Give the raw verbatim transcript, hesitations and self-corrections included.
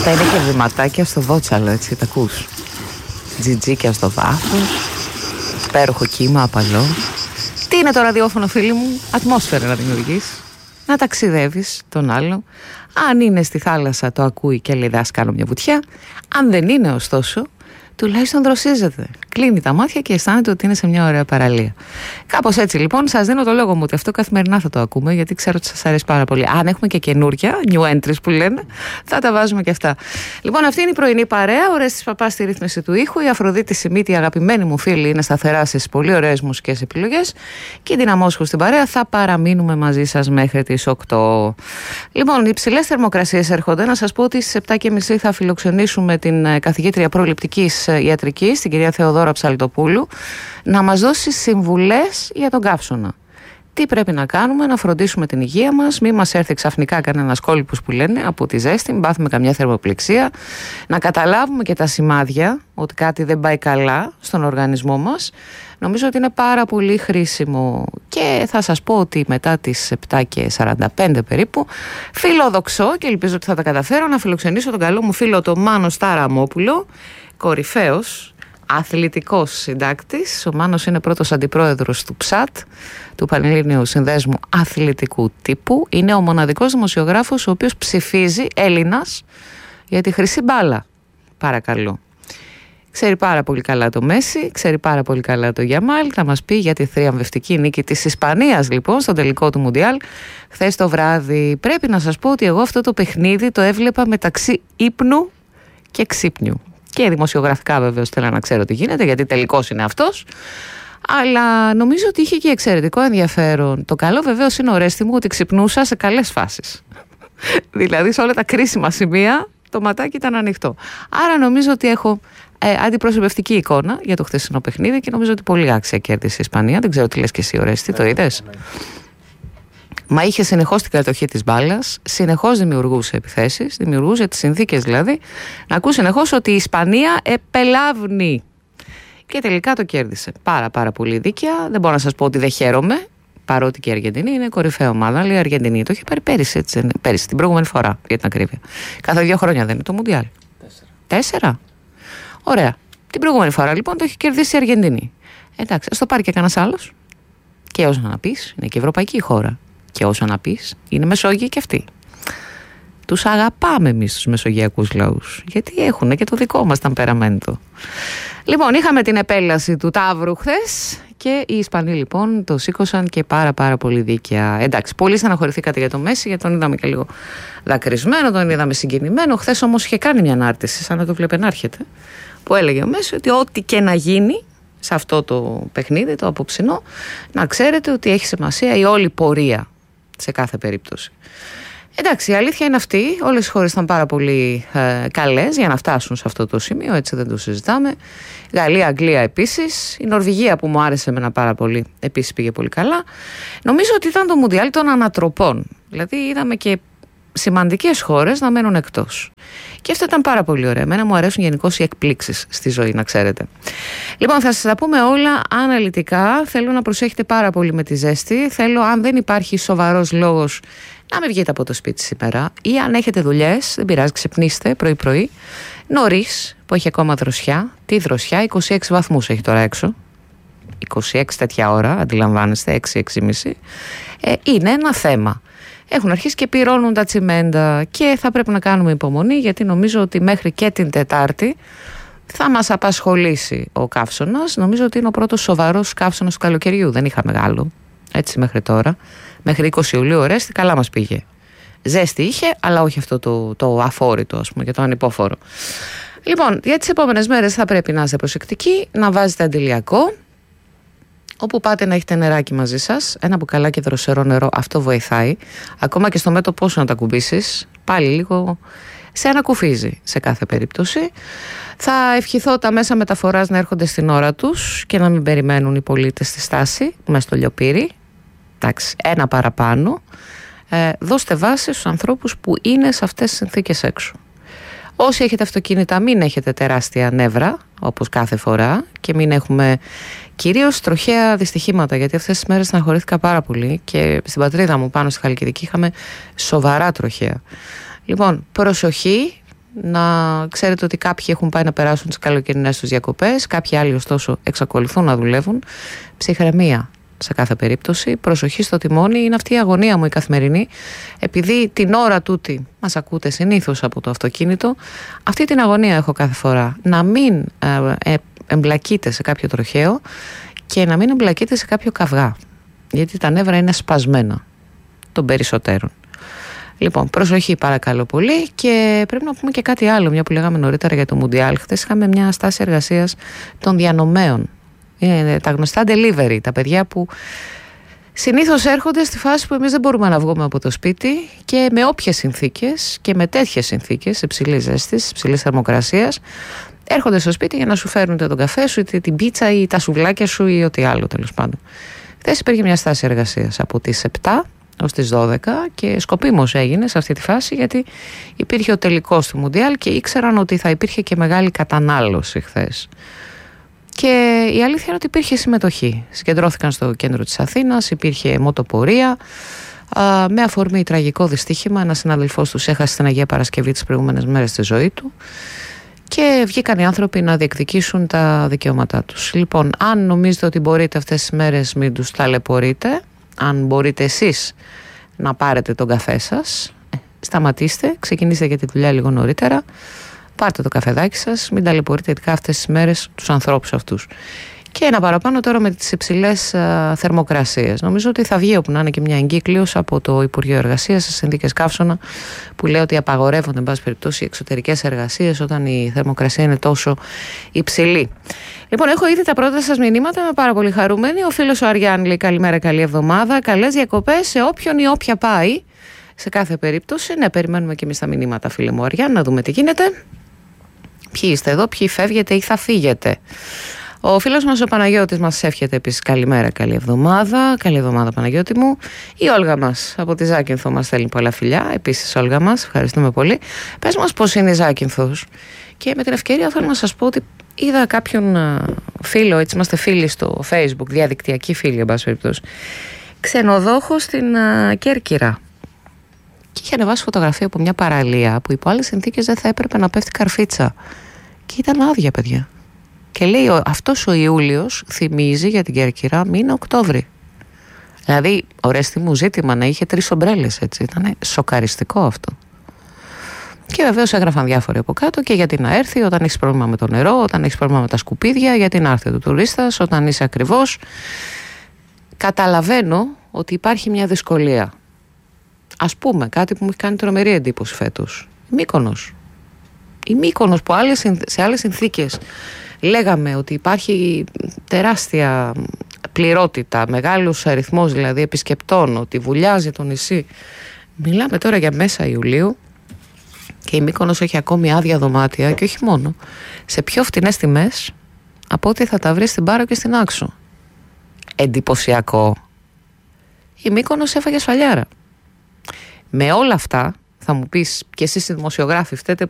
Αυτά είναι και βηματάκια στο βότσαλο, έτσι, τα ακούς. Τζιτζίκια στο βάθος, υπέροχο κύμα απαλό. Τι είναι το ραδιόφωνο, φίλοι μου? Ατμόσφαιρα να δημιουργείς, να ταξιδεύεις τον άλλο. Αν είναι στη θάλασσα το ακούει και λέει δάς κάνω μια βουτιά. Αν δεν είναι ωστόσο, τουλάχιστον δροσίζεται. Κλείνει τα μάτια και αισθάνεται ότι είναι σε μια ωραία παραλία. Κάπως έτσι λοιπόν, σας δίνω το λόγο μου ότι αυτό καθημερινά θα το ακούμε, γιατί ξέρω ότι σας αρέσει πάρα πολύ. Αν έχουμε και καινούρια, new entries που λένε, θα τα βάζουμε και αυτά. Λοιπόν, αυτή είναι η πρωινή παρέα. Ο Ρέστης Παπάς στη ρύθμιση του ήχου. Η Αφροδίτη Σιμίτη, η αγαπημένη μου φίλη, είναι σταθερά στις πολύ ωραίες μουσικές επιλογές. Και η Δυναμόσχου στην παρέα. Θα παραμείνουμε μαζί σας μέχρι τις οκτώ. Λοιπόν, οι υψηλές θερμοκρασίες έρχονται. Να σας πω ότι στις επτά και μισή θα φιλοξενήσουμε την καθηγήτρια προληπτικής ιατρικής, την κυρία Θεοδόρα Ψαλτοπούλου, να μας δώσει συμβουλές για τον καύσωνα. Τι πρέπει να κάνουμε, να φροντίσουμε την υγεία μας, μην μας έρθει ξαφνικά κανένας κόλπος που λένε από τη ζέστη, μην πάθουμε καμιά θερμοπληξία, να καταλάβουμε και τα σημάδια ότι κάτι δεν πάει καλά στον οργανισμό μας. Νομίζω ότι είναι πάρα πολύ χρήσιμο και θα σας πω ότι μετά τις επτά και σαράντα πέντε περίπου φιλοδοξώ και ελπίζω ότι θα τα καταφέρω να φιλοξενήσω τον καλό μου φίλο τον Μάνο Σταραμόπουλο, κορυφαίος αθλητικός συντάκτης. Ο Μάνος είναι πρώτος αντιπρόεδρος του ΨΑΤ, του Πανελλήνιου Συνδέσμου Αθλητικού Τύπου. Είναι ο μοναδικός δημοσιογράφος ο οποίος ψηφίζει, Έλληνας, για τη χρυσή μπάλα. Παρακαλώ. Ξέρει πάρα πολύ καλά το Μέση, ξέρει πάρα πολύ καλά το Γιαμάλ. Θα μας πει για τη θριαμβευτική νίκη της Ισπανίας λοιπόν στο τελικό του Μουντιάλ χθες το βράδυ. Πρέπει να σας πω ότι εγώ αυτό το παιχνίδι το έβλεπα μεταξύ ύπνου και ξύπνιου. Και δημοσιογραφικά βεβαίως θέλω να ξέρω τι γίνεται, γιατί τελικός είναι αυτός. Αλλά νομίζω ότι είχε και εξαιρετικό ενδιαφέρον. Το καλό βεβαίως είναι, Ορέστη μου, ότι ξυπνούσα σε καλές φάσεις. Δηλαδή σε όλα τα κρίσιμα σημεία το ματάκι ήταν ανοιχτό. Άρα νομίζω ότι έχω ε, αντιπροσωπευτική εικόνα για το χθεσινό παιχνίδι και νομίζω ότι πολύ άξια κέρδισε η Ισπανία. Δεν ξέρω τι λες και εσύ, Ορέστη, το είδες? Μα είχε συνεχώς την κατοχή της μπάλας, συνεχώς δημιουργούσε επιθέσεις, δημιουργούσε τις συνθήκες δηλαδή, να ακούς συνεχώς ότι η Ισπανία επελάβνει. Και τελικά το κέρδισε. Πάρα πάρα πολύ δίκαια. Δεν μπορώ να σας πω ότι δεν χαίρομαι, παρότι και η Αργεντινή είναι κορυφαία ομάδα, αλλά η Αργεντινή το είχε πάρει πέρυσι, έτσι, πέρυσι την προηγούμενη φορά, για την ακρίβεια. Κάθε δύο χρόνια δεν είναι το Μουντιάλ. Τέσσερα. Τέσσερα. Ωραία. Την προηγούμενη φορά λοιπόν το είχε κερδίσει η Αργεντινή. Εντάξει, ας το πάρει και κανένας άλλος. Και όσο να πεις, είναι και ευρωπαϊκή χώρα. Και όσο να πεις, είναι Μεσόγειοι και αυτοί. Τους αγαπάμε εμείς τους μεσογειακούς λαούς, γιατί έχουν και το δικό μας ταμπεραμέντο. Λοιπόν, είχαμε την επέλαση του Ταύρου χθες και οι Ισπανοί λοιπόν το σήκωσαν και πάρα πάρα πολύ δίκαια. Εντάξει, πολύ στεναχωρηθήκατε για το Μέση, γιατί τον είδαμε και λίγο δακρυσμένο, τον είδαμε συγκινημένο. Χθες όμως είχε κάνει μια ανάρτηση, σαν να το βλέπε να έρχεται, που έλεγε ο Μέση ότι ό,τι και να γίνει σε αυτό το παιχνίδι, το απόψινό, να ξέρετε ότι έχει σημασία η όλη πορεία σε κάθε περίπτωση. Εντάξει, η αλήθεια είναι αυτή. Όλες οι χώρες ήταν πάρα πολύ ε, καλές για να φτάσουν σε αυτό το σημείο, έτσι δεν το συζητάμε. Γαλλία, Αγγλία επίσης. Η Νορβηγία που μου άρεσε εμένα πάρα πολύ, επίσης πήγε πολύ καλά. Νομίζω ότι ήταν το Μουντιάλ των ανατροπών. Δηλαδή είδαμε και σημαντικές χώρες να μένουν εκτός. Και αυτό ήταν πάρα πολύ ωραίο. Εμένα μου αρέσουν γενικώς οι εκπλήξεις στη ζωή, να ξέρετε. Λοιπόν, θα σας τα πούμε όλα αναλυτικά. Θέλω να προσέχετε πάρα πολύ με τη ζέστη. Θέλω, αν δεν υπάρχει σοβαρός λόγος, να μην βγείτε από το σπίτι σήμερα. Ή αν έχετε δουλειές, δεν πειράζει, ξυπνήστε πρωί-πρωί. Νωρίς, που έχει ακόμα δροσιά. Τι δροσιά, είκοσι έξι βαθμούς έχει τώρα έξω. είκοσι έξι τέτοια ώρα, αντιλαμβάνεστε, έξι έξι και μισή. Ε, είναι ένα θέμα. Έχουν αρχίσει και πυρώνουν τα τσιμέντα και θα πρέπει να κάνουμε υπομονή, γιατί νομίζω ότι μέχρι και την Τετάρτη θα μας απασχολήσει ο καύσωνας. Νομίζω ότι είναι ο πρώτος σοβαρός καύσωνας του καλοκαιριού. Δεν είχαμε άλλο, έτσι μέχρι τώρα. Μέχρι είκοσι Ιουλίου, Ορέστη, καλά μας πήγε. Ζέστη είχε, αλλά όχι αυτό το, το αφόρητο, ας πούμε, και το ανυπόφορο. Λοιπόν, για τις επόμενες μέρες θα πρέπει να είστε προσεκτικοί, να βάζετε αντιλιακό. Όπου πάτε να έχετε νεράκι μαζί σας, ένα μπουκαλάκι δροσερό νερό, αυτό βοηθάει. Ακόμα και στο μέτωπό σου να τα κουμπίσεις, πάλι λίγο σε ανακουφίζει σε κάθε περίπτωση. Θα ευχηθώ τα μέσα μεταφοράς να έρχονται στην ώρα τους και να μην περιμένουν οι πολίτες στη στάση, μέσα στο λιοπύρι. Εντάξει, ένα παραπάνω. Ε, δώστε βάση στους ανθρώπους που είναι σε αυτές τις συνθήκες έξω. Όσοι έχετε αυτοκίνητα, μην έχετε τεράστια νεύρα, όπως κάθε φορά, και μην έχουμε κυρίως τροχαία δυστυχήματα, γιατί αυτές τις μέρες στεναχωρήθηκα πάρα πολύ και στην πατρίδα μου πάνω στη Χαλκιδική είχαμε σοβαρά τροχαία. Λοιπόν, προσοχή, Να ξέρετε ότι κάποιοι έχουν πάει να περάσουν τις καλοκαιρινές τους διακοπές, κάποιοι άλλοι ωστόσο εξακολουθούν να δουλεύουν. Ψυχραιμία σε κάθε περίπτωση, προσοχή στο τιμόνι, είναι αυτή η αγωνία μου η καθημερινή. Επειδή την ώρα τούτη μας ακούτε συνήθως από το αυτοκίνητο, αυτή την αγωνία έχω κάθε φορά. Να μην ε, ε, εμπλακείτε σε κάποιο τροχαίο και να μην εμπλακείτε σε κάποιο καυγά, γιατί τα νεύρα είναι σπασμένα των περισσότερων. Λοιπόν, προσοχή παρακαλώ πολύ. Και πρέπει να πούμε και κάτι άλλο, μια που λέγαμε νωρίτερα για το Μουντιάλ. Χθες είχαμε μια στάση εργασίας των διανομέων. Είναι τα γνωστά delivery, τα παιδιά που συνήθως έρχονται στη φάση που εμείς δεν μπορούμε να βγούμε από το σπίτι και με όποιες συνθήκες και με τέτοιες συνθήκες υψηλής ζέστης, υψηλής θερμοκρασίας, έρχονται στο σπίτι για να σου φέρουν είτε τον καφέ σου, είτε την πίτσα ή τα σουβλάκια σου ή ό,τι άλλο τέλος πάντων. Χθες υπήρχε μια στάση εργασίας από τις επτά ως τις δώδεκα και σκοπίμως έγινε σε αυτή τη φάση, γιατί υπήρχε ο τελικός του Μουντιάλ και ήξεραν ότι θα υπήρχε και μεγάλη κατανάλωση χθες. Και η αλήθεια είναι ότι υπήρχε συμμετοχή. Συγκεντρώθηκαν στο κέντρο της Αθήνας, υπήρχε μοτοπορία. Α, με αφορμή τραγικό δυστύχημα, ένας συναδελφός τους έχασε την Αγία Παρασκευή τις προηγούμενες μέρες της ζωή του και βγήκαν οι άνθρωποι να διεκδικήσουν τα δικαιώματά τους. Λοιπόν, αν νομίζετε ότι μπορείτε αυτές τις μέρες, μην τους ταλαιπωρείτε. Αν μπορείτε εσείς να πάρετε τον καφέ σας, ε, σταματήστε, ξεκινήστε για τη δουλειά λίγο νωρίτερα, πάρτε το καφεδάκι σας, μην ταλαιπωρείτε ειδικά αυτές τις μέρες τους ανθρώπους αυτούς. Και ένα παραπάνω τώρα με τις υψηλές α, θερμοκρασίες. Νομίζω ότι θα βγει όπου να είναι και μια εγκύκλειος από το Υπουργείο Εργασίας σε συνθήκες καύσωνα, που λέει ότι απαγορεύονται εν πάση περιπτώσει οι εξωτερικές εργασίες όταν η θερμοκρασία είναι τόσο υψηλή. Λοιπόν, έχω ήδη τα πρώτα σας μηνύματα, είμαι πάρα πολύ χαρούμενη. Ο φίλος ο Αριάν λέει καλημέρα, καλή εβδομάδα, καλές διακοπές σε όποιον ή όποια πάει. Σε κάθε περίπτωση, ναι, περιμένουμε και εμείς τα μηνύματα, φίλε μου Αριάν, να δούμε τι γίνεται. Ποιοι είστε εδώ, ποιοι φεύγετε ή θα φύγετε. Ο φίλος μας ο Παναγιώτης μας εύχεται επίσης καλημέρα, καλή εβδομάδα. Καλή εβδομάδα Παναγιώτη μου. Η Όλγα μας από τη Ζάκυνθο μας στέλνει πολλά φιλιά. Επίσης Όλγα μας, ευχαριστούμε πολύ. Πες μας πώς είναι η Ζάκυνθος. Και με την ευκαιρία θέλω να σας πω ότι είδα κάποιον φίλο, έτσι είμαστε φίλοι στο Facebook, διαδικτυακοί φίλοι εν πάση περιπτώσει, ξενοδόχο στην uh, Κέρκυρα. Και είχε ανεβάσει φωτογραφία από μια παραλία που υπό άλλες συνθήκες δεν θα έπρεπε να πέφτει καρφίτσα. Και ήταν άδεια, παιδιά. Και λέει αυτός ο Ιούλιος θυμίζει για την Κέρκυρα μήνα Οκτώβρη. Δηλαδή, ορέστη μου ζήτημα να είχε τρεις ομπρέλες, έτσι. Ήταν σοκαριστικό αυτό. Και βεβαίως έγραφαν διάφοροι από κάτω και γιατί να έρθει όταν έχεις πρόβλημα με το νερό, όταν έχεις πρόβλημα με τα σκουπίδια, γιατί να έρθει του τουρίστας, όταν είσαι ακριβώς. Καταλαβαίνω ότι υπάρχει μια δυσκολία. Ας πούμε, κάτι που μου έχει κάνει τρομερή εντύπωση φέτος. Η Μύκονος. Η Μύκονος που άλλες, σε άλλες συνθήκες λέγαμε ότι υπάρχει τεράστια πληρότητα, μεγάλος αριθμός δηλαδή επισκεπτών, ότι βουλιάζει το νησί. Μιλάμε τώρα για μέσα Ιουλίου και η Μύκονος έχει ακόμη άδεια δωμάτια και όχι μόνο. Σε πιο φτηνές τιμές από ό,τι θα τα βρει στην Πάρο και στην Άξο. Εντυπωσιακό. Η Μύκονος έφαγε σφαλιάρα. Με όλα αυτά θα μου πεις και εσείς οι δημοσιογράφοι φταίτε